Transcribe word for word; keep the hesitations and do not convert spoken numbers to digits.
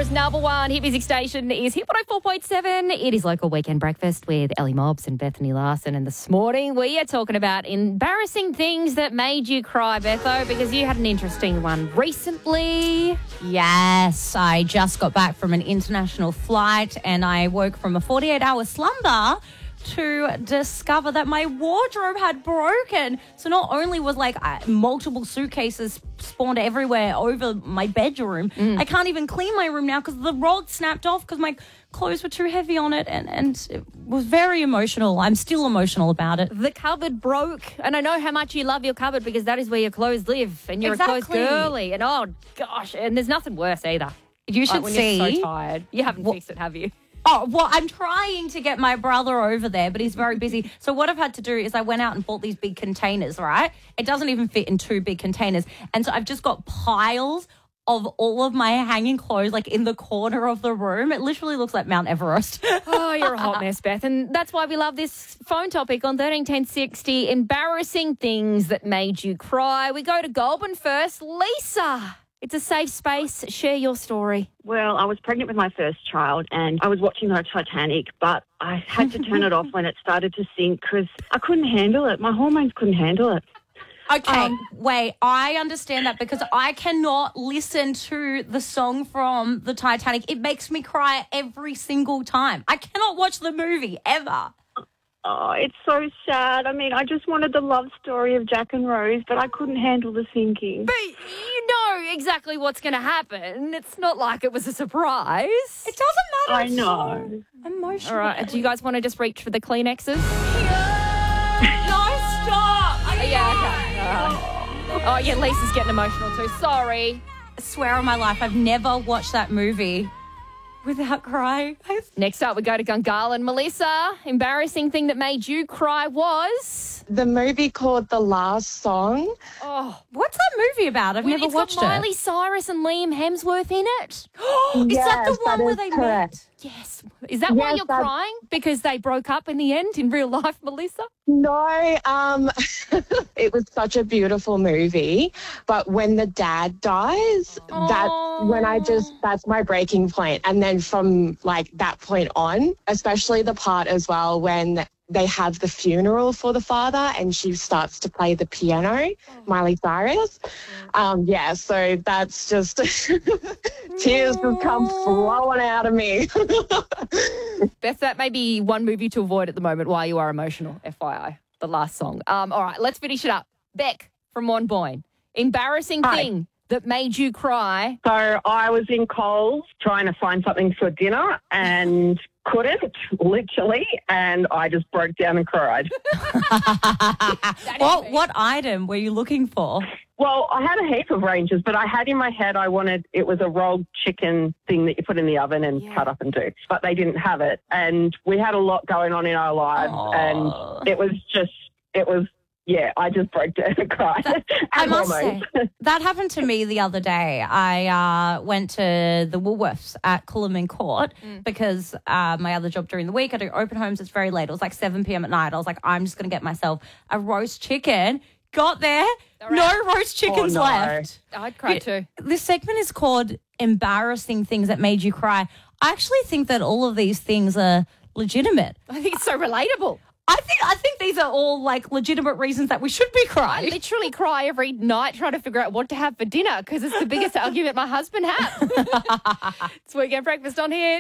Canberra's number one hit music station is Hit one oh four point seven. It is Local Weekend Breakfast with Ellie Mobbs and Bethany Larson. And this morning we are talking about embarrassing things that made you cry, Betho, because you had an interesting one recently. Yes, I just got back from an international flight and I woke from a forty-eight hour slumber to discover that my wardrobe had broken. So not only was like uh, multiple suitcases spawned everywhere over my bedroom, mm. I can't even clean my room now because the rod snapped off because my clothes were too heavy on it, and, and it was very emotional. I'm still emotional about it. The cupboard broke, and I know how much you love your cupboard because that is where your clothes live, and you're exactly. a clothes girly, and oh gosh, and there's nothing worse either. You should like when see. You're so tired. You haven't What? fixed it, have you? Oh, well, I'm trying to get my brother over there, but he's very busy. So what I've had to do is I went out and bought these big containers, right? It doesn't even fit in two big containers. And so I've just got piles of all of my hanging clothes, like in the corner of the room. It literally looks like Mount Everest. Oh, you're a hot mess, Beth. And that's why we love this phone topic on thirteen ten sixty, embarrassing things that made you cry. We go to Goulburn first. Lisa, it's a safe space. Share your story. Well, I was pregnant with my first child and I was watching the Titanic, but I had to turn it off when it started to sink because I couldn't handle it. My hormones couldn't handle it. Okay, Um, wait, I understand that because I cannot listen to the song from the Titanic. It makes me cry every single time. I cannot watch the movie ever. Oh, it's so sad. I mean, I just wanted the love story of Jack and Rose, but I couldn't handle the sinking. But you know exactly what's going to happen. It's not like it was a surprise. It doesn't matter. I know. So emotional. All right, do you guys want to just reach for the Kleenexes? No, stop. Oh, yeah, okay. All right. Oh, yeah, Lisa's getting emotional too. Sorry. I swear on my life, I've never watched that movie without crying. Next up, we go to Gungahlin. Melissa, embarrassing thing that made you cry was? The movie called The Last Song. Oh, What's that movie about? I've when never it's watched got Miley it. Cyrus and Liam Hemsworth in it. Is that the Yes, one that where is they correct. met? Yes. Is that why Yes, you're that- crying? Because they broke up in the end in real life, Melissa? No, um, it was such a beautiful movie. But when the dad dies, that's when I just, that's my breaking point. And then from like that point on, especially the part as well when they have the funeral for the father and she starts to play the piano, Miley Cyrus. Um, yeah, so that's just tears just come flowing out of me. Beth, that may be one movie to avoid at the moment while you are emotional, F Y I, the last song. Um, all right, let's finish it up. Beck from Wanboyne, embarrassing Hi. thing that made you cry. So I was in Coles trying to find something for dinner and couldn't, literally, and I just broke down and cried. What what item were you looking for? Well, I had a heap of ranges, but I had in my head I wanted, it was a rolled chicken thing that you put in the oven and Yeah. cut up and do, but they didn't have it. And we had a lot going on in our lives, Aw. and it was just, it was, yeah, I just broke down and cried. I And must hormones. say, that happened to me the other day. I uh, went to the Woolworths at Coolum Court because uh, my other job during the week, I do open homes. It's very late. It was like seven p.m. at night. I was like, I'm just going to get myself a roast chicken. Got there, no roast chickens Oh, no. left. I'd cry too. This segment is called Embarrassing Things That Made You Cry. I actually think that all of these things are legitimate. I think it's so relatable. I think I think these are all like legitimate reasons that we should be I crying. literally cry every night trying to figure out what to have for dinner because it's the biggest argument my husband has. It's Weekend Breakfast on Hit.